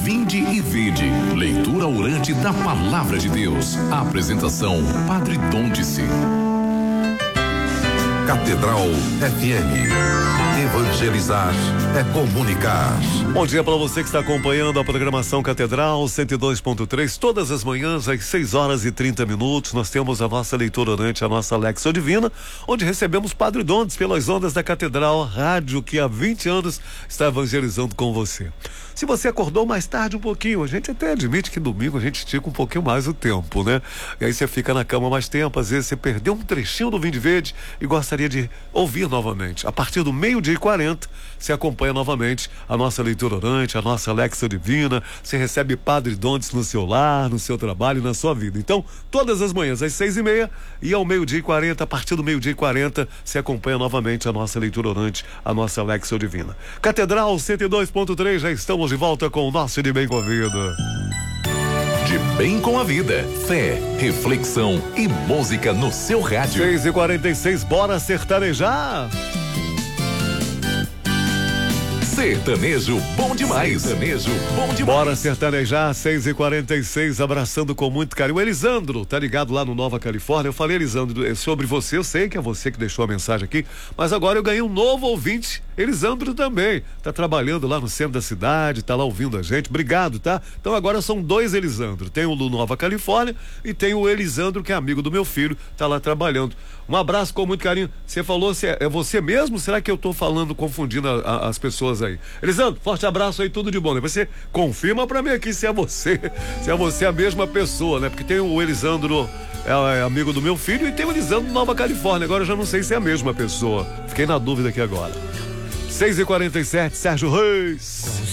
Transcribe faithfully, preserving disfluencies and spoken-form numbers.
Vinde e vede. Leitura orante da Palavra de Deus. A apresentação, Padre Dom-Dice. Catedral F M. Evangelizar é comunicar. Bom dia para você que está acompanhando a programação Catedral cento e dois ponto três. Todas as manhãs, às seis horas e trinta minutos, nós temos a nossa leitura orante, a nossa Lexio Divina, onde recebemos Padre Dom-Dice pelas ondas da Catedral Rádio, que há vinte anos está evangelizando com você. Se você acordou mais tarde um pouquinho, a gente até admite que domingo a gente estica um pouquinho mais o tempo, né? E aí você fica na cama mais tempo, às vezes você perdeu um trechinho do Vinde Verde e gostaria de ouvir novamente. A partir do meio-dia e quarenta, você acompanha novamente a nossa leitura orante, a nossa Lexio Divina, você recebe Padre Dom-Dice no seu lar, no seu trabalho, na sua vida. Então, todas as manhãs, às seis e meia e ao meio-dia e quarenta, a partir do meio-dia e quarenta, você acompanha novamente a nossa leitura orante, a nossa Lexio Divina. Catedral cento e dois ponto três, já estamos de volta com o nosso De Bem com a Vida. De Bem com a Vida, fé, reflexão e música no seu rádio. seis e quarenta e seis, bora sertanejar? Sertanejo bom demais. Sertanejo bom demais. Bora sertanejar, seis e quarenta e seis, abraçando com muito carinho. O Elisandro, tá ligado lá no Nova Califórnia. Eu falei, Elisandro, sobre você, eu sei que é você que deixou a mensagem aqui, mas agora eu ganhei um novo ouvinte, Elisandro também. Tá trabalhando lá no centro da cidade, tá lá ouvindo a gente. Obrigado, tá? Então agora são dois Elisandro. Tem o do Nova Califórnia e tem o Elisandro, que é amigo do meu filho, tá lá trabalhando. Um abraço com muito carinho. Você falou, se é, é você mesmo? Será que eu tô falando, confundindo a, a, as pessoas aí? Elisandro, forte abraço aí, tudo de bom. Depois você confirma pra mim aqui se é você, se é você a mesma pessoa, né? Porque tem o Elisandro, é, é amigo do meu filho, e tem o Elisandro Nova Califórnia. Agora eu já não sei se é a mesma pessoa. Fiquei na dúvida aqui agora. seis e quarenta e sete, Sérgio Reis.